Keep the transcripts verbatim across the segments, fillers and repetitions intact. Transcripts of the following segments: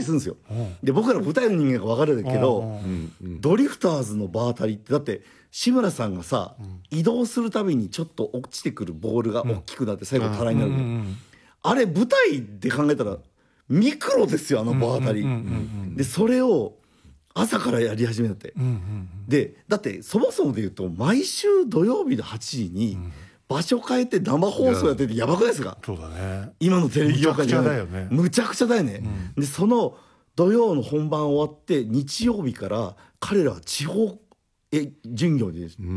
りするんですよ。で僕ら舞台の人間が分かるけど、ドリフターズの場当たりってだって志村さんがさ、移動するたびにちょっと落ちてくるボールが大きくなって最後たらいになるけど、あれ舞台で考えたらミクロですよ、あの場当たり。でそれを朝からやり始めて、でだってそもそもで言うと毎週土曜日のはちじに場所変えて生放送やっててやばくないですか。 そうだね、 今のテレビ業界むちゃくちゃだよね。 むちゃくちゃだよね、うん、でその土曜の本番終わって日曜日から彼らは地方え巡業に、うんうん、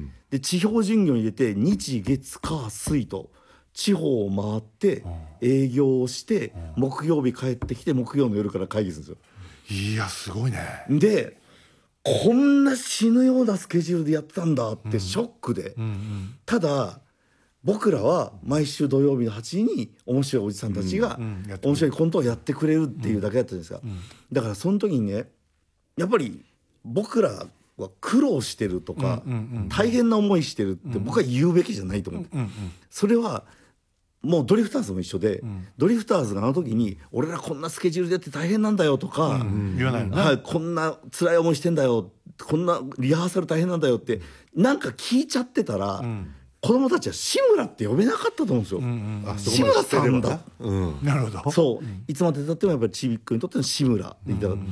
で地方巡業に出て日月火水と地方を回って営業をして、うん、木曜日帰ってきて木曜の夜から会議するんですよ。 いやすごいね。 でこんな死ぬようなスケジュールでやってたんだってショックで、うんうんうん、ただ僕らは毎週土曜日のはちじに面白いおじさんたちが面白いコントをやってくれるっていうだけだったんですが、だからその時にねやっぱり僕らは苦労してるとか大変な思いしてるって僕は言うべきじゃないと思って、それはもうドリフターズも一緒で、ドリフターズがあの時に俺らこんなスケジュールでやって大変なんだよとか、 言わないのね、 はい、こんな辛い思いしてんだよ、こんなリハーサル大変なんだよってなんか聞いちゃってたら、子供たちは志村って呼べなかったと思うんですよ、うんうん、志村さんだ、 うん、なるほど。 そう、いつまでたってもやっぱりちびっくにとっての志村って言ったら、うん、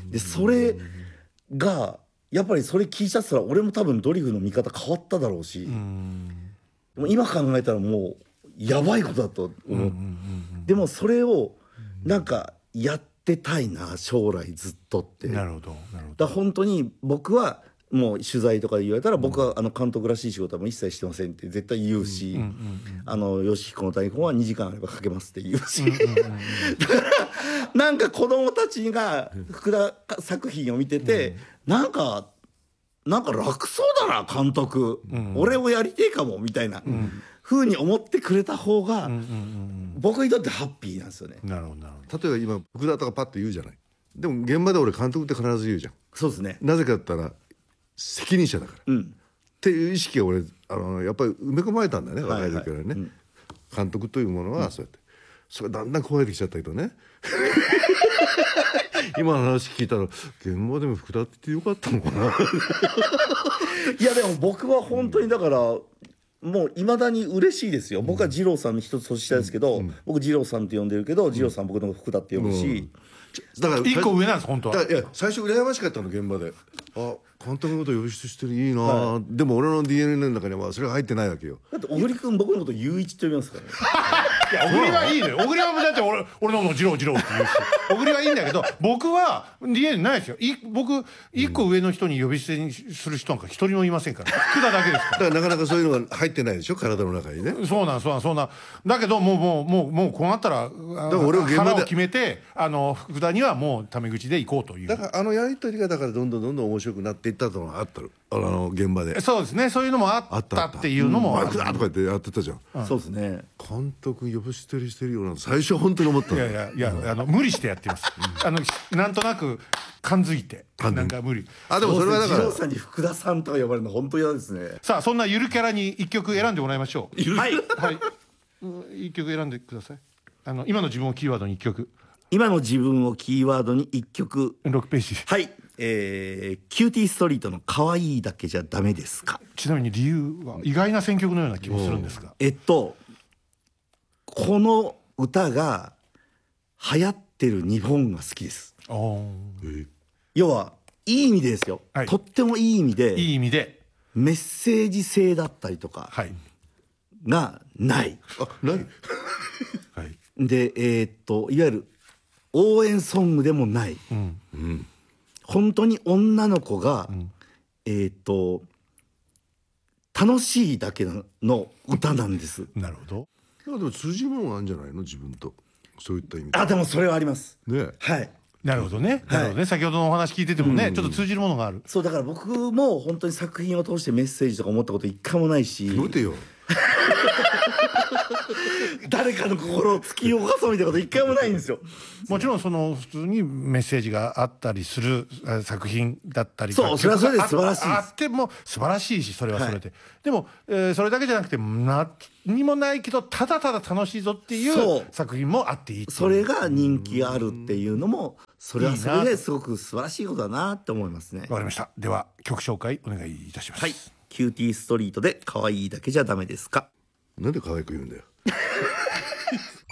でそれがやっぱりそれ聞いちゃってたら俺も多分ドリフの見方変わっただろうし、うん、でも今考えたらもうやばいことだと思う、うんうんうん、でもそれをなんかやってたいな将来ずっとって。 なるほどなるほど。 だ本当に僕はもう取材とかで言われたら僕はあの監督らしい仕事はもう一切してませんって絶対言うし、うんうんうん、あのヨシヒコの台本はにじかんあれば書けますって言うし、うんうんうん、だからなんか子供たちが福田作品を見てて、うん、なんかなんか楽そうだな監督、うん、俺をやりてえかもみたいな、うん風に思ってくれた方が、うんうんうん、僕にとってハッピーなんですよね。 なるほどなるほど。例えば今福田とかパッと言うじゃない。でも現場で俺監督って必ず言うじゃん。 そうですね。 なぜかって言ったら責任者だから、うん、っていう意識が俺あのやっぱり埋め込まれたんだね、若い時からね、はいはい、うん、監督というものはそうやって、うん、それだんだん壊れてきちゃったけどね今の話聞いたら現場でも福田って言ってよかったのかないやでも僕は本当にだから、うんもういまだに嬉しいですよ。僕は二郎さんの一つ年下ですけど、うん、僕二郎さんって呼んでるけど、二郎さん僕の福田って呼ぶし、うん、 だから一個上なんです本当は。 いや最初羨ましかったの現場で、あ監督のこと呼び捨てしてるいいな、はい、でも俺の ディーエヌエー の中にはそれが入ってないわけよ。 だって小栗君僕のこと雄一って呼びますからねいや小栗はいいのよ。小栗はだって 俺, 俺のこと二郎二郎って言うし小栗はいいんだけど僕は ディーエヌエー ないですよ。い僕一個上の人に呼び捨てにする人なんか一人もいませんから福田だけですから。 だからなかなかそういうのが入ってないでしょ体の中にね。 そうなんそうなんそうなんだけどもうもうもうもうこうなったら俺腹を決めてあの福田にはもうタメ口で行こうという。 だからあのやり取りがだからどんどんどんどん面白くなっていったのがあったのあの現場で。 そうですねそういうのもあったっていうのもあった。マイクだとか言ってやってたじゃん、 うん、そうですね。 監督呼び捨てにしてるような最初は本当に思ったの。 いやいやいや、うん、あの無理してやってます、うん、あのなんとなく感づいてなんか無理。 あでもそれはだから二郎さんに福田さんとか呼ばれるの本当嫌ですね。 さあそんなゆるキャラに一曲選んでもらいましょう。 はいはい一曲選んでください。あの今の自分をキーワードに一曲。 今の自分をキーワードに一曲。 ろくページ。 はい、えー、キューティーストリートの可愛いだけじゃダメですか。 ちなみに理由は意外な選曲のような気もするんですが、 えっとこの歌が流行ってる日本が好きです。要はいい意味でですよ、はい、とってもいい意味でいい意味でメッセージ性だったりとかがない、 はい、あないはい、でえー、っといわゆる応援ソングでもない、うんうん、本当に女の子が、うん、えー、っと楽しいだけの歌なんです。 なるほど。 でも通じるものがあるんじゃないの自分とそういった意味で。 あでもそれはありますね。 はい。 なるほどね。なるほどね。先ほどのお話聞いててもね、うん、ちょっと通じるものがある。 そうだから僕も本当に作品を通してメッセージとか思ったこと一回もないし。 待てよ。 誰かの心を突き動かそうみたいなこと一回もないんですよ。 もちろんその普通にメッセージがあったりするあ作品だったりそうそれはそれで素晴らしいですああっても素晴らしいしそれはそれで、はい、でも、えー、それだけじゃなくて何にもないけどただただ楽しいぞっていう作品もあっていいっていうそれが人気があるっていうのもそれはそれですごく素晴らしいことだなって思いますね。 わかりました。では曲紹介お願いいたします。 はい、キューティーストリートで可愛いだけじゃダメですか。 なんで可愛く言うんだよ